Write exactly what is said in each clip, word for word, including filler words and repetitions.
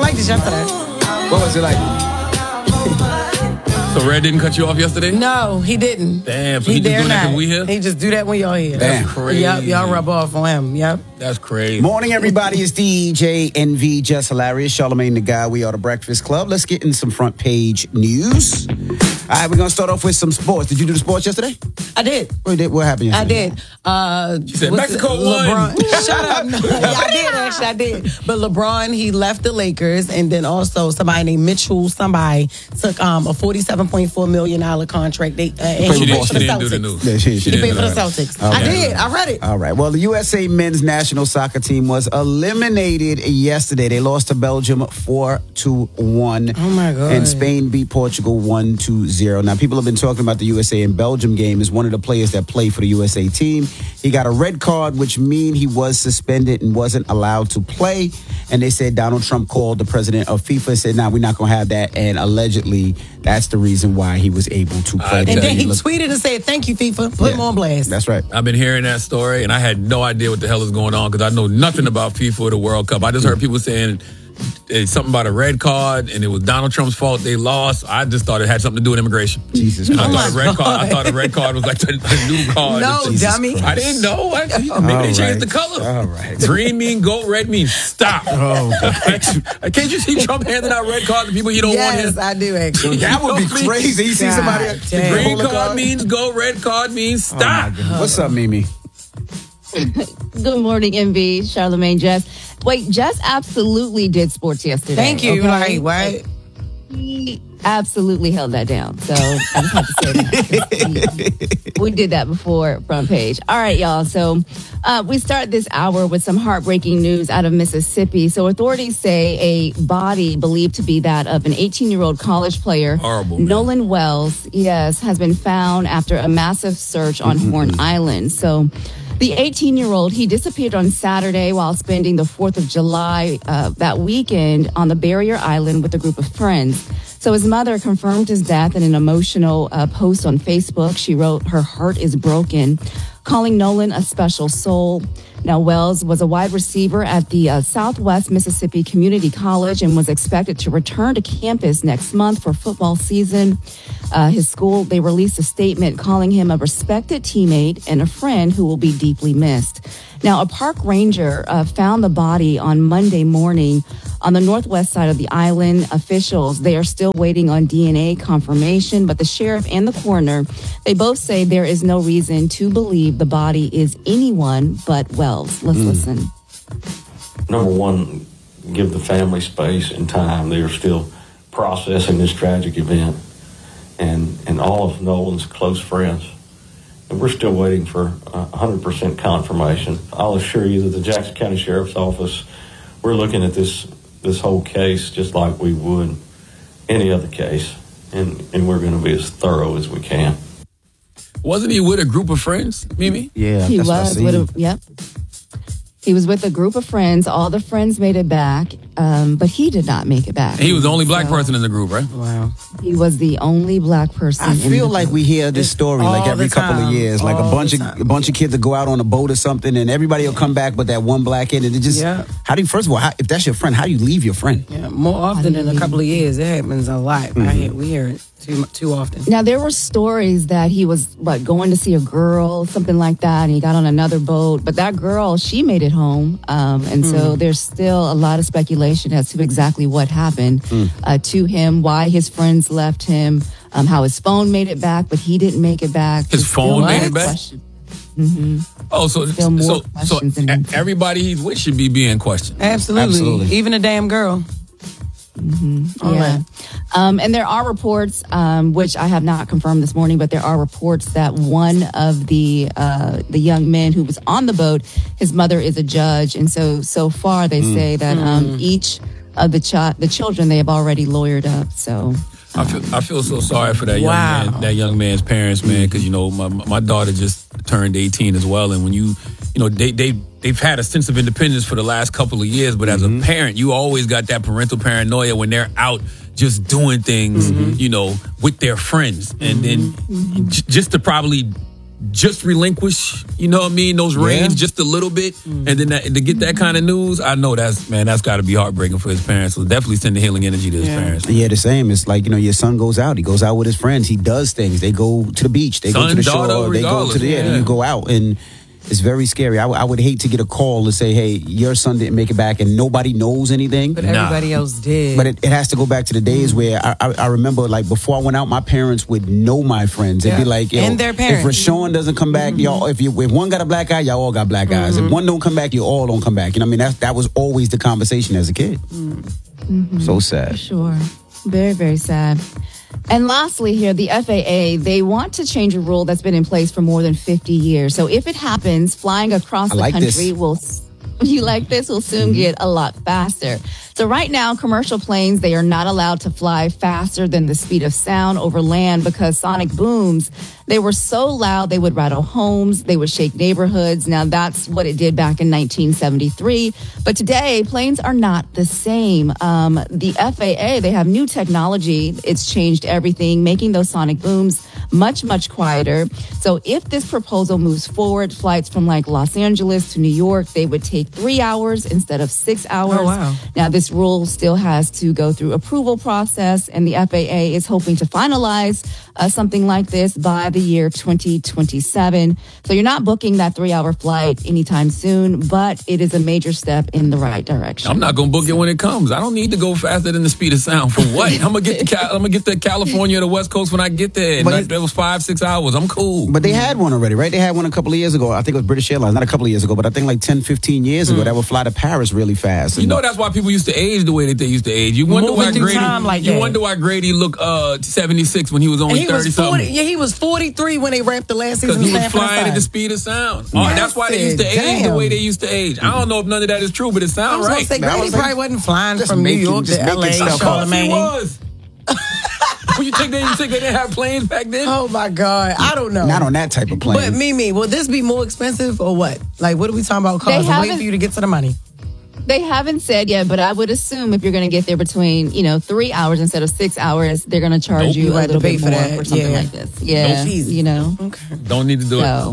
liked it yesterday. What was it like? So Red didn't cut you off yesterday? No, he didn't. Damn, so he, he, just dare doing that not. when we here? He just do that when y'all here. Damn. That's crazy. Yep, y'all rub off on him. Yep. That's crazy. Morning, everybody. It's D J N V, Just Hilarious, Charlamagne the Guy. We are the Breakfast Club. Let's get in some front page news. All right, we're going to start off with some sports. Did you do the sports yesterday? I did. What, did, what happened yesterday? I did. Uh, She said what's Mexico it? won. LeBron. Shut up. No, yeah, I did, actually. I did. But LeBron, he left the Lakers, and then also somebody named Mitchell, somebody took um, a forty-seven point four million dollars contract. They, uh, and She, he did, paid she for the didn't do the Celtics. news. Yeah, she, she He did. paid for the All right. Celtics. Okay. I did. I read it. All right. Well, the U S A men's national soccer team was eliminated yesterday. They lost to Belgium four to one. Oh, my God. And Spain beat Portugal one to zero. Now, people have been talking about the U S A and Belgium game as one of the players that played for the U S A team. He got a red card, which means he was suspended and wasn't allowed to play. And they said Donald Trump called the president of FIFA and said, nah, we're not going to have that. And allegedly, that's the reason why he was able to play. And And then he look- tweeted and said, thank you, FIFA. Put Yeah, him on blast. That's right. I've been hearing that story, and I had no idea what the hell is going on because I know nothing about FIFA or the World Cup. I just heard people saying it's something about a red card, and it was Donald Trump's fault they lost. I just thought it had something to do with immigration. Jesus And I Christ. thought a red card. I thought a red card was like the, the new card. No, Jesus dummy. Christ. I didn't know. I, maybe All they changed right. the color. All right. Green mean go, red mean stop. Oh, Can't you see Trump handing out red cards to people you don't Yes, want here? I do, actually. That would be You know me? crazy. You see God somebody damn. Green pull a card means go, red card means Oh, my stop. goodness. What's up, Mimi? Good morning, M V, Charlamagne, Jess. Wait, Jess absolutely did sports yesterday. Thank you. okay? Right, right. He absolutely held that down. So I just have to say that. We did that before front page. All right, y'all. So uh, we start this hour with some heartbreaking news out of Mississippi. So authorities say a body believed to be that of an eighteen-year-old college player, Horrible, man. Nolan Wells, yes, has been found after a massive search on Horn Island. So the eighteen-year-old, he disappeared on Saturday while spending the fourth of July uh, that weekend on the barrier island with a group of friends. So his mother confirmed his death in an emotional uh, post on Facebook. She wrote, "Her heart is broken," calling Nolan a special soul. Now, Wells was a wide receiver at the uh, Southwest Mississippi Community College and was expected to return to campus next month for football season. Uh, his school, they released a statement calling him a respected teammate and a friend who will be deeply missed. Now, a park ranger uh, found the body on Monday morning on the northwest side of the island. Officials, they are still waiting on D N A confirmation, but the sheriff and the coroner, they both say there is no reason to believe the body is anyone but Wells. Let's mm. listen. Number one, give the family space and time. They are still processing this tragic event, and, and all of Nolan's close friends. And we're still waiting for one hundred percent confirmation. I'll assure you that the Jackson County Sheriff's Office, we're looking at this this whole case just like we would any other case, and, and we're going to be as thorough as we can. Wasn't he with a group of friends, Mimi? Yeah, He that's what I was seen. with a, yep. He was with a group of friends. All the friends made it back, um, but he did not make it back. He was the only black So, person in the group, right? Wow. He was the only black person. I in feel the like group. we hear this story All like every the couple of time. years, like a All bunch the of time. a bunch of kids that go out on a boat or something, and everybody will come back, but that one black kid, and it just Yeah. how do you first of all, how, if that's your friend, how do you leave your friend? Yeah, more often than a couple of years. It happens a lot. Mm-hmm. I hear, we hear it too too often. Now, there were stories that he was, what, going to see a girl, something like that, and he got on another boat. But that girl, she made it home. Um, and Hmm. so there's still a lot of speculation as to exactly what happened Hmm. uh, to him, why his friends left him, um, how his phone made it back, but he didn't make it back. His There's still phone more made it back? question. Oh, so Still more so so questions than e- answers. everybody he's with should be being questioned. Absolutely. Absolutely. Even a damn girl. All Yeah. right. Um, and there are reports, um, which I have not confirmed this morning, but there are reports that one of the uh, the young men who was on the boat, his mother is a judge, and so so far they say that um, each of the ch- the children they have already lawyered up. So. I feel I feel so sorry for that young Wow. man, that young man's parents, man, because you know my my daughter just turned eighteen as well, and when you you know they they they've had a sense of independence for the last couple of years, but as a parent, you always got that parental paranoia when they're out just doing things, you know, with their friends, and then j- just to probably just relinquish, you know what I mean, those reins just a little bit, and then that, to get that kind of news, I know that's, man, that's got to be heartbreaking for his parents. So definitely send the healing energy to his parents. Yeah, the same. It's like, you know, your son goes out. He goes out with his friends. He does things. They go to the beach. They Son, go to the daughter, shore. They go to the, yeah, yeah. you go out. And it's very scary. I, w- I would hate to get a call to say, hey, your son didn't make it back and nobody knows anything. But everybody else did. But it, it has to go back to the days where I, I, I remember, like, before I went out, my parents would know my friends. They'd Yeah. be like, yo, And their if parents. Rashawn doesn't come back, y'all, if you if one got a black eye, y'all all got black eyes. If one don't come back, you all don't come back. You know what I mean? That, that was always the conversation as a kid. So sad. Sure. Very, very sad. And lastly here, the F A A, they want to change a rule that's been in place for more than fifty years. So if it happens, flying across I the like country this. will, you like this, will soon get a lot faster. So right now, commercial planes, they are not allowed to fly faster than the speed of sound over land because sonic booms, they were so loud they would rattle homes, they would shake neighborhoods. Now that's what it did back in nineteen seventy-three. But today, planes are not the same. Um, the F A A, they have new technology. It's changed everything, making those sonic booms much, much quieter. So if this proposal moves forward, flights from like Los Angeles to New York, they would take three hours instead of six hours. Oh, wow. Now, this rule still has to go through approval process, and the F A A is hoping to finalize uh, something like this by the year twenty twenty-seven. So you're not booking that three-hour flight anytime soon, but it is a major step in the right direction. I'm not gonna book it when it comes. I don't need to go faster than the speed of sound. For what? I'm gonna get to Cal- I'm gonna get to California or the West Coast when I get there. And But that, it- that was five, six hours. I'm cool. But they had one already, right? They had one a couple of years ago. I think it was British Airlines. Not a couple of years ago, but I think like ten, fifteen years ago, that would fly to Paris really fast. You know that's why people used to age the way that they used to age. You wonder Moving why through Grady. time like you that. wonder why Grady looked uh, seventy-six when he was And only he thirty was something. forty. Yeah, he was forty-three when they wrapped the last Because season. he was Sanford flying at the Side. speed of sound. Oh, that's why they used to I age said, the way damn. they used to age. I don't know if none of that is true, but it I sounds was gonna right. say That Grady was probably like- wasn't flying just from New making- York just to making L A. stuff up. Of course he Charlemagne. was. Well, you think they, you think they didn't have planes back then? Oh my God, I don't know. Not on that type of plane. But Mimi, will this be more expensive or what? Like, what are we talking about? They Cars? I'm waiting haven't- for you to get to the money. They haven't said yet, but I would assume if you're going to get there between, you know, three hours instead of six hours, they're going to charge Nope. you You a had to little pay bit for more that, for something yeah. like this. Yeah, Nope. you know. Okay. Don't need to do it. So,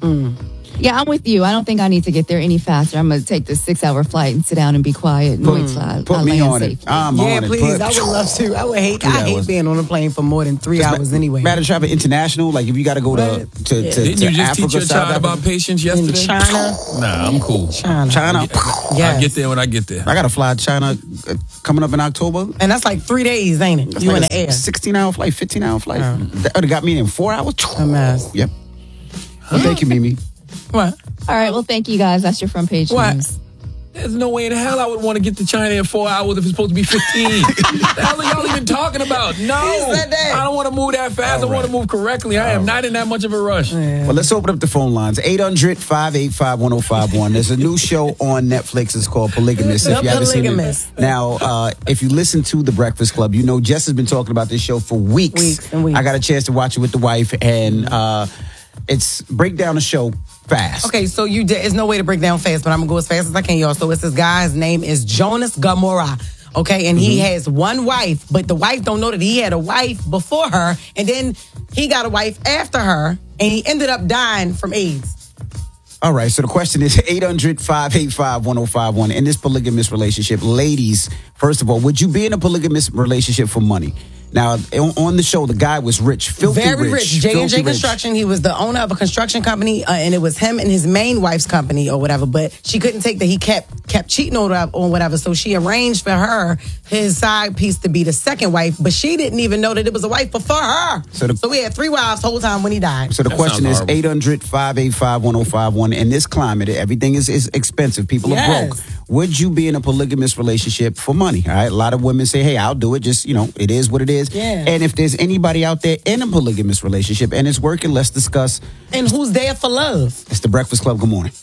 yeah, I'm with you. I don't think I need to get there any faster. I'm going to take this six-hour flight and sit down and be quiet and wait till I, Put I me land on it. safely. I'm Yeah, on it. please. Put- I would love to. I would hate. Three I hate hours. being on a plane for more than three hours anyway. Matter of travel international, like if you got to go to Right. to, Yeah. to, Didn't to you just Africa, teach your South child Africa. about patience In yesterday? China, Nah, I'm cool. China, China? I Yes. get there when I get there. I got to fly to China uh, coming up in October. and that's like three days, ain't it? That's You like in a the air? sixteen hour flight, fifteen hour flight. That would have got me in four hours. A mess. Yep. Well, thank you, Mimi. What? All right, well, thank you guys. That's your front page What? news. There's no way in hell I would want to get to China in four hours if it's supposed to be fifteen. What the hell are y'all even talking about? No. He said that. I don't want to move that fast. I want to move correctly. I am not in that much of a rush. Well, let's open up the phone lines. eight hundred, five eight five, one oh five one. There's a new show on Netflix. It's called Polygamous. The If you haven't seen Polygamous. it. Now, uh, if you listen to The Breakfast Club, you know Jess has been talking about this show for weeks. Weeks and weeks. I got a chance to watch it with the wife, and uh, it's break down the show fast. Okay, so you did. There's no way to break down fast, but I'm gonna go as fast as I can, y'all. So it's this guy's name is Jonas Gamora. Okay, and he has one wife, but the wife don't know that he had a wife before her, and then he got a wife after her, and he ended up dying from AIDS. All right, so the question is eight hundred, five eight five, one oh five one. In this polygamous relationship, ladies, first of all, would you be in a polygamous relationship for money? Now, on, on the show, the guy was rich, filthy Very rich. J and J filthy rich. Construction. He was the owner of a construction company, uh, and it was him and his main wife's company or whatever. But she couldn't take that. He kept kept cheating on her or whatever. So she arranged for her, his side piece, to be the second wife. But she didn't even know that it was a wife before her. So So, the- he had three wives the whole time when he died. So the That question sounds is horrible. eight hundred, five eight five, one oh five one. In this climate, everything is, is expensive. People Yes. are broke. Would you be in a polygamous relationship for money? All right. A lot of women say, hey, I'll do it. Just, you know, it is what it is. Yeah. And if there's anybody out there in a polygamous relationship and it's working, let's discuss. And who's there for love? It's the Breakfast Club. Good morning.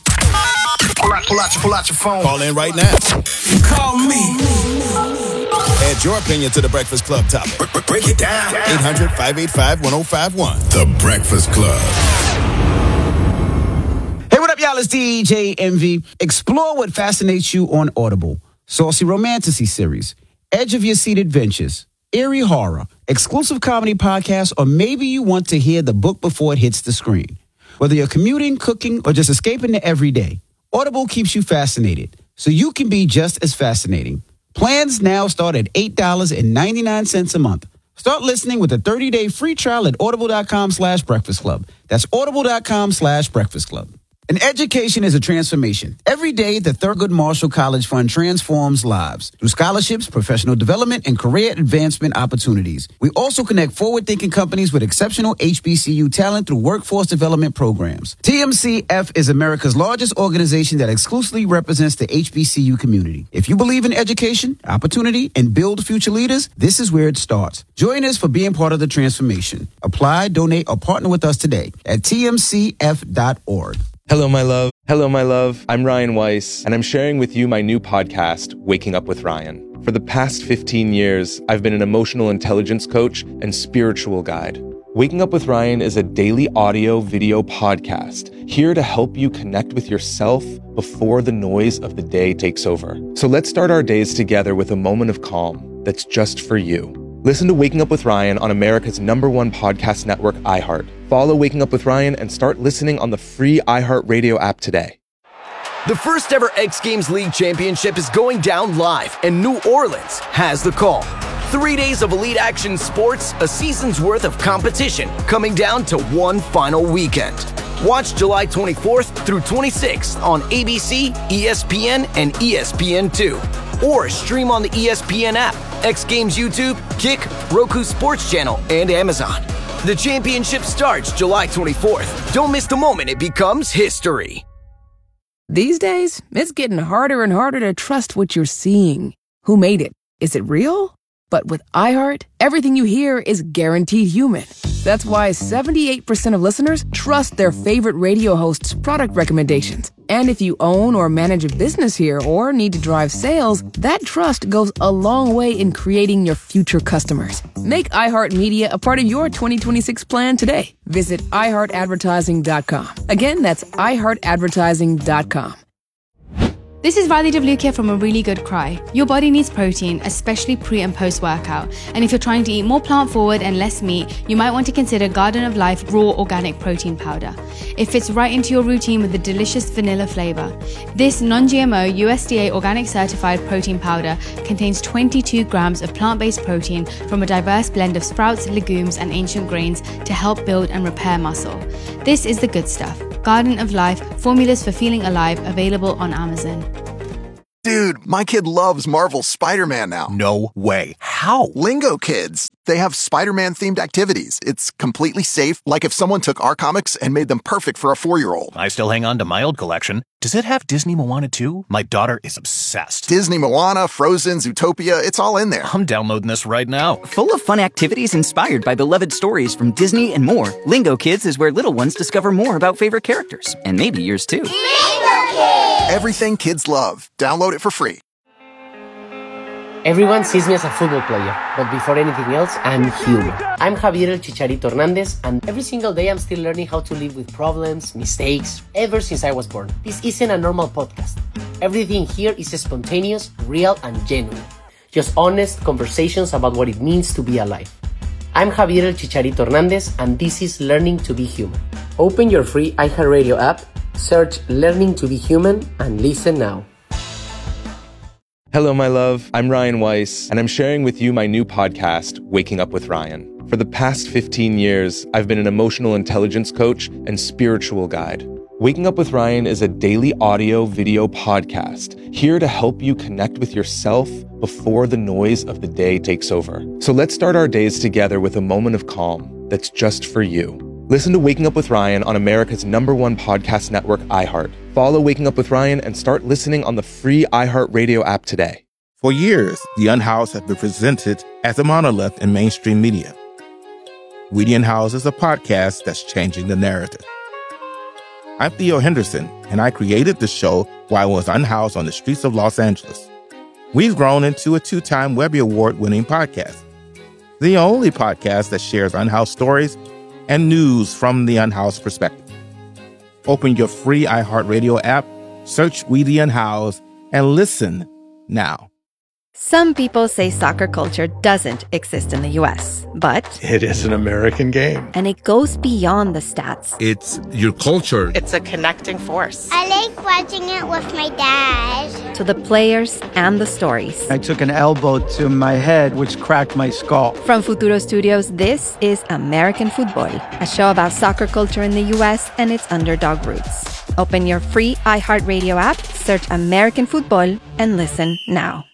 Pull out, pull out, your, pull out your phone. Call in right now. Call me. Add your opinion to the Breakfast Club topic. Break it down. eight hundred, five eight five, one oh five one. The Breakfast Club. Hey, what up, y'all? It's D J Envy. Explore what fascinates you on Audible. Saucy Romanticy series, edge of your seat adventures, eerie horror, exclusive comedy podcasts, or maybe you want to hear the book before it hits the screen. Whether you're commuting, cooking, or just escaping the everyday, Audible keeps you fascinated, so you can be just as fascinating. Plans now start at eight dollars and ninety-nine cents a month. Start listening with a thirty-day free trial at audible.com slash breakfast club. That's audible.com slash breakfast club. An education is a transformation. Every day, the Thurgood Marshall College Fund transforms lives through scholarships, professional development, and career advancement opportunities. We also connect forward-thinking companies with exceptional H B C U talent through workforce development programs. T M C F is America's largest organization that exclusively represents the H B C U community. If you believe in education, opportunity, and build future leaders, this is where it starts. Join us for being part of the transformation. Apply, donate, or partner with us today at T M C F dot org. Hello, my love. Hello, my love. I'm Ryan Weiss, and I'm sharing with you my new podcast, Waking Up with Ryan. For the past fifteen years, I've been an emotional intelligence coach and spiritual guide. Waking Up with Ryan is a daily audio video podcast here to help you connect with yourself before the noise of the day takes over. So let's start our days together with a moment of calm that's just for you. Listen to Waking Up with Ryan on America's number one podcast network, iHeart. Follow Waking Up with Ryan and start listening on the free iHeartRadio app today. The first ever X Games League Championship is going down live, and New Orleans has the call. Three days of elite action sports, a season's worth of competition, coming down to one final weekend. Watch July twenty-fourth through twenty-sixth on A B C, E S P N, and E S P N two. Or stream on the E S P N app, X Games YouTube, Kick, Roku Sports Channel, and Amazon. The championship starts July twenty-fourth. Don't miss the moment it becomes history. These days, it's getting harder and harder to trust what you're seeing. Who made it? Is it real? But with iHeart, everything you hear is guaranteed human. That's why seventy-eight percent of listeners trust their favorite radio host's product recommendations. And if you own or manage a business here or need to drive sales, that trust goes a long way in creating your future customers. Make iHeartMedia a part of your twenty twenty-six plan today. Visit i heart advertising dot com. Again, that's i heart advertising dot com. This is Radhi Devlukia from A Really Good Cry. Your body needs protein, especially pre and post workout. And if you're trying to eat more plant forward and less meat, you might want to consider Garden of Life Raw Organic Protein Powder. It fits right into your routine with a delicious vanilla flavor. This non-G M O U S D A organic certified protein powder contains twenty-two grams of plant-based protein from a diverse blend of sprouts, legumes, and ancient grains to help build and repair muscle. This is the good stuff. Garden of Life, formulas for feeling alive, available on Amazon. Dude, my kid loves Marvel's Spider-Man now. No way. How? Lingo Kids. They have Spider-Man themed activities. It's completely safe, like if someone took our comics and made them perfect for a four-year-old. I still hang on to my old collection. Does it have Disney Moana too? My daughter is obsessed. Disney Moana, Frozen, Zootopia, it's all in there. I'm downloading this right now. Full of fun activities inspired by beloved stories from Disney and more, Lingo Kids is where little ones discover more about favorite characters. And maybe yours too. Lingo Kids! Everything kids love. Download it for free. Everyone sees me as a football player, but before anything else, I'm human. I'm Javier El Chicharito Hernandez, and every single day I'm still learning how to live with problems, mistakes, ever since I was born. This isn't a normal podcast. Everything here is spontaneous, real, and genuine. Just honest conversations about what it means to be alive. I'm Javier El Chicharito Hernandez, and this is Learning to be Human. Open your free iHeartRadio app, search Learning to be Human, and listen now. Hello, my love. I'm Ryan Weiss, and I'm sharing with you my new podcast, Waking Up with Ryan. For the past fifteen years, I've been an emotional intelligence coach and spiritual guide. Waking Up with Ryan is a daily audio video podcast here to help you connect with yourself before the noise of the day takes over. So let's start our days together with a moment of calm that's just for you. Listen to Waking Up with Ryan on America's number one podcast network, iHeart. Follow Waking Up with Ryan and start listening on the free iHeartRadio app today. For years, The Unhoused have been presented as a monolith in mainstream media. We The Unhoused is a podcast that's changing the narrative. I'm Theo Henderson, and I created the show while I was unhoused on the streets of Los Angeles. We've grown into a two-time Webby Award-winning podcast, the only podcast that shares unhoused stories and news from the unhoused perspective. Open your free iHeartRadio app, search We The Unhoused, and listen now. Some people say soccer culture doesn't exist in the U S, but it is an American game. And it goes beyond the stats. It's your culture. It's a connecting force. I like watching it with my dad. To the players and the stories. I took an elbow to my head, which cracked my skull. From Futuro Studios, this is American Football, a show about soccer culture in the U S and its underdog roots. Open your free iHeartRadio app, search American Football, and listen now.